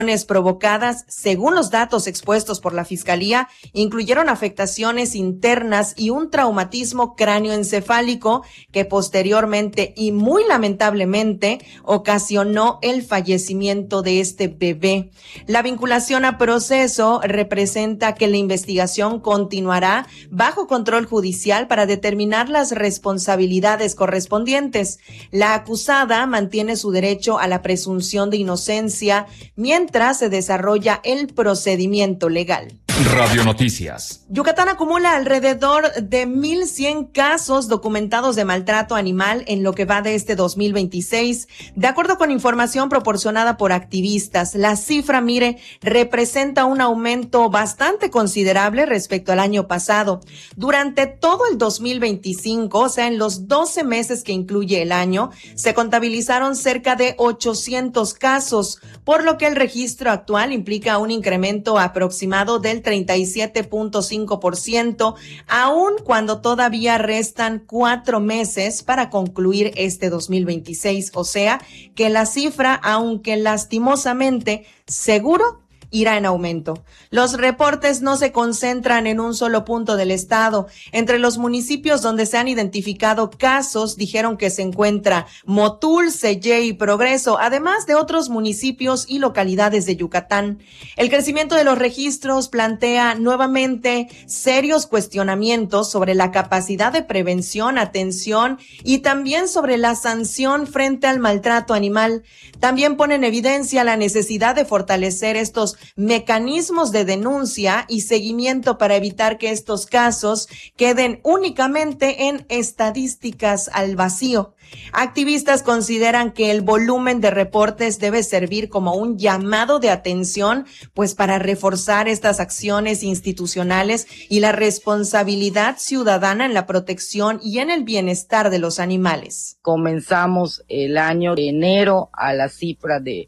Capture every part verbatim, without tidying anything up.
provocadas, según los datos expuestos por la Fiscalía, incluyeron afectaciones internas y un traumatismo cráneoencefálico que posteriormente y muy lamentablemente ocasionó el fallecimiento de este bebé. La vinculación a proceso representa que la investigación continuará bajo control judicial para determinar las responsabilidades correspondientes. La acusada mantiene su derecho a la presunción de inocencia mientras se desarrolla el procedimiento legal. Radio Noticias. Yucatán acumula alrededor de mil cien casos documentados de maltrato animal en lo que va de este dos mil veintiséis. De acuerdo con información proporcionada por activistas, la cifra, mire, representa un aumento bastante considerable respecto al año pasado. Durante todo el dos mil veinticinco, o sea, en los doce meses que incluye el año, se contabilizaron cerca de ochocientos casos, por lo que el registro actual implica un incremento aproximado del treinta y siete punto cinco por ciento, aun cuando todavía restan cuatro meses para concluir este dos mil veintiséis. O sea, que la cifra, aunque lastimosamente, seguro irá en aumento. Los reportes no se concentran en un solo punto del estado. Entre los municipios donde se han identificado casos, dijeron que se encuentra Motul, Sellé y Progreso, además de otros municipios y localidades de Yucatán. El crecimiento de los registros plantea nuevamente serios cuestionamientos sobre la capacidad de prevención, atención y también sobre la sanción frente al maltrato animal. También pone en evidencia la necesidad de fortalecer estos mecanismos de denuncia y seguimiento para evitar que estos casos queden únicamente en estadísticas al vacío. Activistas consideran que el volumen de reportes debe servir como un llamado de atención, pues para reforzar estas acciones institucionales y la responsabilidad ciudadana en la protección y en el bienestar de los animales. Comenzamos el año de enero a la cifra de,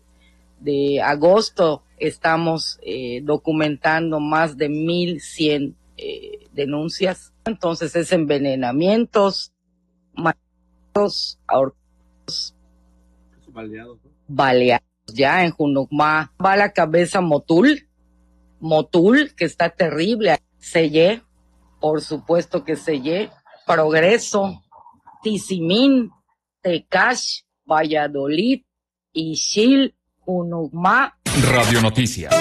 de agosto. Estamos eh, documentando más de mil cien eh, denuncias. Entonces es envenenamientos, maltratos, ahorcados, baleados, ¿no? Baleados ya en Junucmá. Va a la cabeza Motul, Motul, que está terrible. Sellé, por supuesto que Sellé. Progreso, Tizimín, Tecash, Valladolid, Ixil, Junucmá. Radio Noticias.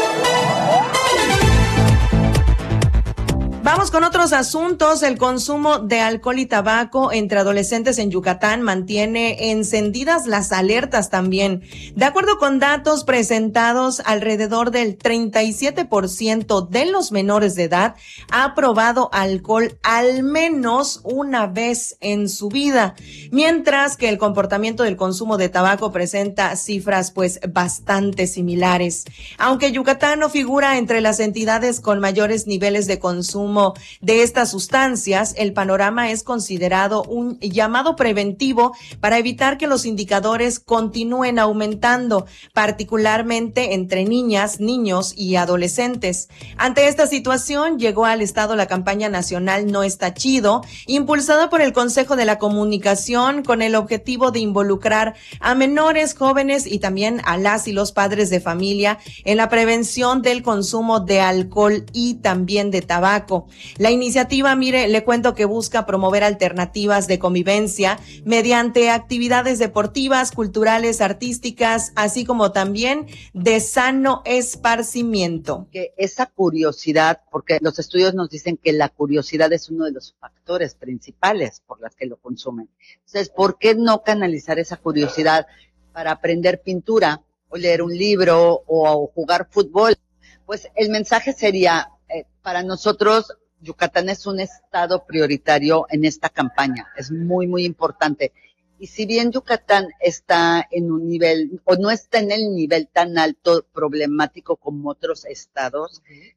Vamos con otros asuntos. El consumo de alcohol y tabaco entre adolescentes en Yucatán mantiene encendidas las alertas también. De acuerdo con datos presentados, alrededor del treinta y siete por ciento de los menores de edad ha probado alcohol al menos una vez en su vida, mientras que el comportamiento del consumo de tabaco presenta cifras pues bastante similares. Aunque Yucatán no figura entre las entidades con mayores niveles de consumo de estas sustancias, el panorama es considerado un llamado preventivo para evitar que los indicadores continúen aumentando, particularmente entre niñas, niños y adolescentes. Ante esta situación, llegó al estado la campaña nacional No Está Chido, impulsada por el Consejo de la Comunicación con el objetivo de involucrar a menores, jóvenes y también a las y los padres de familia en la prevención del consumo de alcohol y también de tabaco. La iniciativa, mire, le cuento que busca promover alternativas de convivencia mediante actividades deportivas, culturales, artísticas, así como también de sano esparcimiento. Que esa curiosidad, porque los estudios nos dicen que la curiosidad es uno de los factores principales por las que lo consumen. Entonces, ¿por qué no canalizar esa curiosidad para aprender pintura o leer un libro o jugar fútbol? Pues el mensaje sería, Eh, para nosotros, Yucatán es un estado prioritario en esta campaña. Es muy, muy importante. Y si bien Yucatán está en un nivel, o no está en el nivel tan alto problemático como otros estados, uh-huh.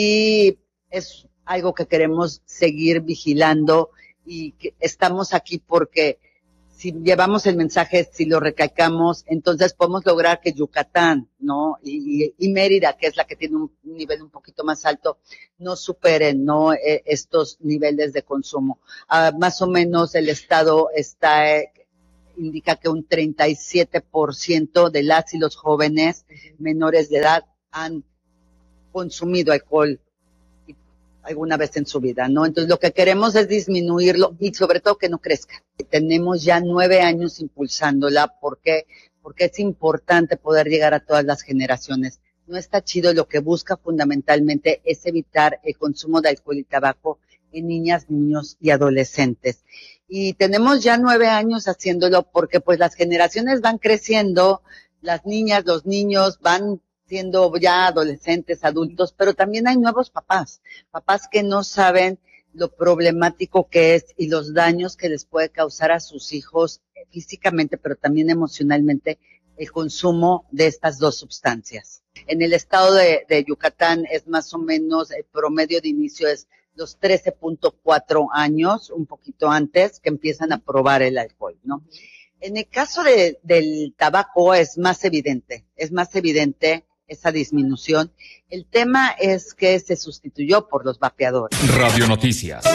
sí es algo que queremos seguir vigilando y que estamos aquí porque si llevamos el mensaje, si lo recalcamos, entonces podemos lograr que Yucatán, ¿no? Y, y, y Mérida, que es la que tiene un nivel un poquito más alto, no superen, ¿no? Eh, estos niveles de consumo. Ah, más o menos el estado está, eh, indica que un treinta y siete por ciento de las y los jóvenes menores de edad han consumido alcohol alguna vez en su vida, ¿no? Entonces lo que queremos es disminuirlo y sobre todo que no crezca. Tenemos ya nueve años impulsándola porque, porque es importante poder llegar a todas las generaciones. No está chido, lo que busca fundamentalmente es evitar el consumo de alcohol y tabaco en niñas, niños y adolescentes. Y tenemos ya nueve años haciéndolo porque pues las generaciones van creciendo, las niñas, los niños van siendo ya adolescentes, adultos, pero también hay nuevos papás, papás que no saben lo problemático que es y los daños que les puede causar a sus hijos físicamente, pero también emocionalmente, el consumo de estas dos sustancias. En el estado de, de Yucatán es más o menos, el promedio de inicio es los trece punto cuatro años, un poquito antes, que empiezan a probar el alcohol, ¿no? En el caso de, del tabaco es más evidente, es más evidente esa disminución. El tema es que se sustituyó por los vapeadores. Radio Noticias.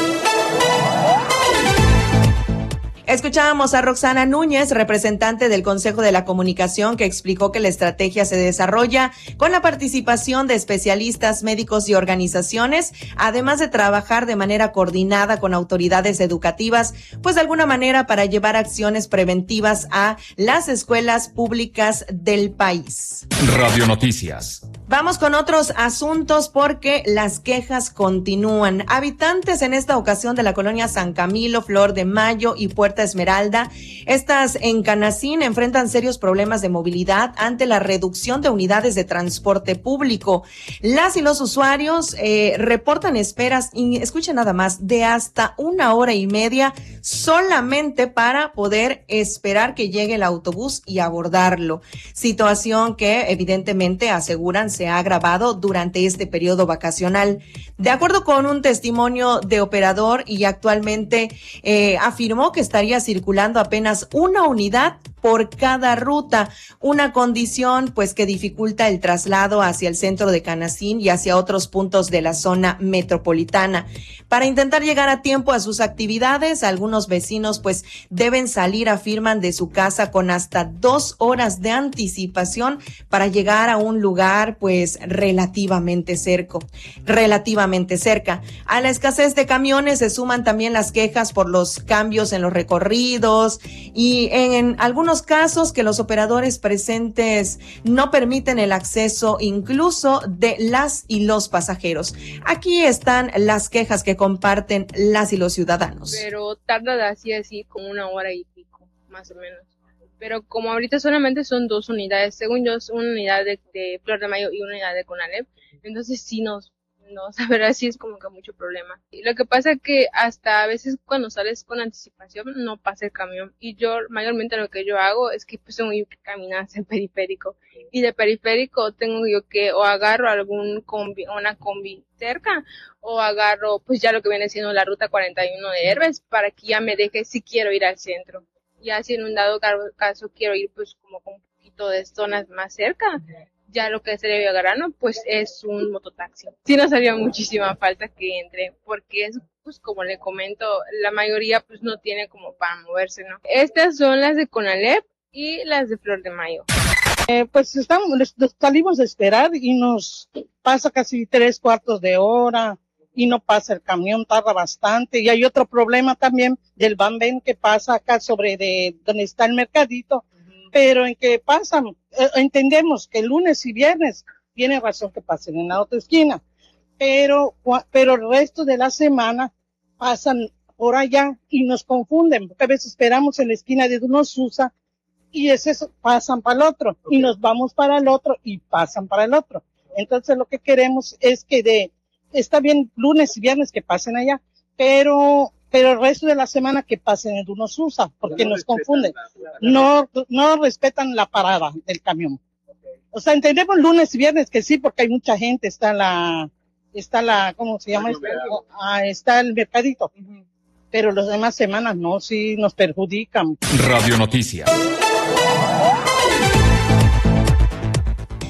Escuchábamos a Roxana Núñez, representante del Consejo de la Comunicación, que explicó que la estrategia se desarrolla con la participación de especialistas, médicos y organizaciones, además de trabajar de manera coordinada con autoridades educativas, pues de alguna manera para llevar acciones preventivas a las escuelas públicas del país. Radio Noticias. Vamos con otros asuntos porque las quejas continúan. Habitantes en esta ocasión de la colonia San Camilo, Flor de Mayo y Puerta Esmeralda, estas en Canacín, enfrentan serios problemas de movilidad ante la reducción de unidades de transporte público. Las y los usuarios eh, reportan esperas, y escuchen nada más, de hasta una hora y media solamente para poder esperar que llegue el autobús y abordarlo. Situación que evidentemente aseguran se ha agravado durante este periodo vacacional. De acuerdo con un testimonio de operador, y actualmente eh, afirmó que estaría circulando apenas una unidad por cada ruta, una condición pues que dificulta el traslado hacia el centro de Canacín y hacia otros puntos de la zona metropolitana. Para intentar llegar a tiempo a sus actividades, algunos vecinos pues deben salir, afirman, de su casa con hasta dos horas de anticipación para llegar a un lugar pues relativamente cerca, relativamente cerca. A la escasez de camiones se suman también las quejas por los cambios en los recorridos y en, en algunos casos que los operadores presentes no permiten el acceso incluso de las y los pasajeros. Aquí están las quejas que comparten las y los ciudadanos. Pero tarda así así como una hora y pico, más o menos. Pero como ahorita solamente son dos unidades, según yo es una unidad de, de Flor de Mayo y una unidad de Conalep, entonces sí nos no saber así es como que mucho problema. Y lo que pasa es que hasta a veces cuando sales con anticipación no pasa el camión, y yo mayormente lo que yo hago es que pues tengo yo que caminar hacia el periférico, y de periférico tengo yo que o agarro algún combi, una combi cerca, o agarro pues ya lo que viene siendo la ruta cuarenta y uno de Herbes para que ya me deje si quiero ir al centro. Y así en un dado caso quiero ir pues como con un poquito de zonas más cerca, ya lo que sería agarrando pues es un mototaxi. Sí nos haría muchísima falta que entre, porque es pues como le comento, la mayoría pues no tiene como para moverse, ¿no? Estas son las de Conalep y las de Flor de Mayo. Eh, pues estamos, salimos a esperar y nos pasa casi tres cuartos de hora y no pasa el camión, tarda bastante. Y hay otro problema también del Van Ven que pasa acá sobre de donde está el mercadito, pero en que pasan, eh, entendemos que lunes y viernes tiene razón que pasen en la otra esquina, pero, pero el resto de la semana pasan por allá y nos confunden, porque a veces esperamos en la esquina de Donosusa y es eso, pasan para el otro, okay, y nos vamos para el otro y pasan para el otro. Entonces lo que queremos es que de, está bien lunes y viernes que pasen allá, pero pero el resto de la semana que pasen en Donosusa, porque no nos confunden. No, no respetan la parada del camión. O sea, entendemos lunes y viernes que sí, porque hay mucha gente, está la, está la, ¿cómo se llama? Ah, está el mercadito. Pero las demás semanas no, sí nos perjudican. Radio Noticias.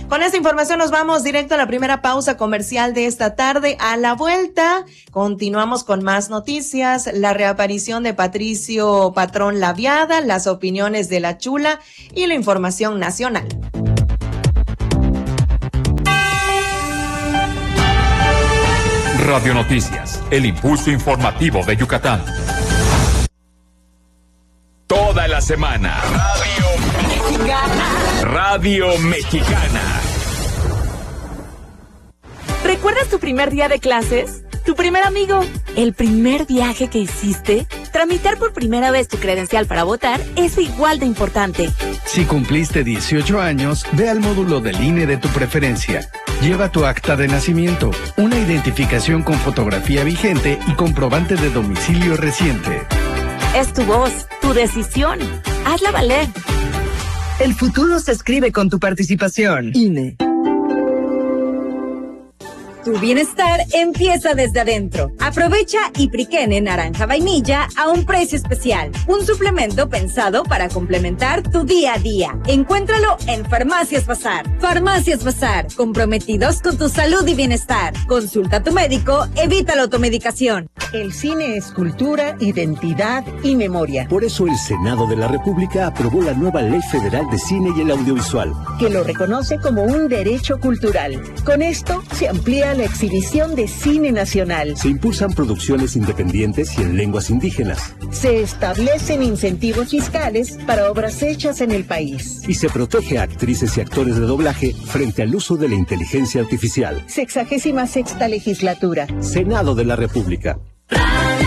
Con esta información nos vamos directo a la primera pausa comercial de esta tarde. A la vuelta continuamos con más noticias, la reaparición de Patricio Patrón Laviada, las opiniones de la Chula y la información nacional. Radio Noticias, el impulso informativo de Yucatán. Toda la semana. Radio Mexicana. Radio Mexicana. ¿Recuerdas tu primer día de clases? ¿Tu primer amigo? ¿El primer viaje que hiciste? Tramitar por primera vez tu credencial para votar es igual de importante. Si cumpliste dieciocho años, ve al módulo del I N E de tu preferencia. Lleva tu acta de nacimiento, una identificación con fotografía vigente y comprobante de domicilio reciente. Es tu voz, tu decisión. Hazla valer. El futuro se escribe con tu participación. I N E. Tu bienestar empieza desde adentro. Aprovecha Ipriquene naranja vainilla a un precio especial. Un suplemento pensado para complementar tu día a día. Encuéntralo en Farmacias Bazar. Farmacias Bazar, comprometidos con tu salud y bienestar. Consulta a tu médico, evita la automedicación. El cine es cultura, identidad y memoria. Por eso el Senado de la República aprobó la nueva Ley Federal de Cine y el Audiovisual, que lo reconoce como un derecho cultural. Con esto se amplía la exhibición de cine nacional. Se impulsan producciones independientes y en lenguas indígenas. Se establecen incentivos fiscales para obras hechas en el país. Y se protege a actrices y actores de doblaje frente al uso de la inteligencia artificial. Sexagésima sexta legislatura. Senado de la República.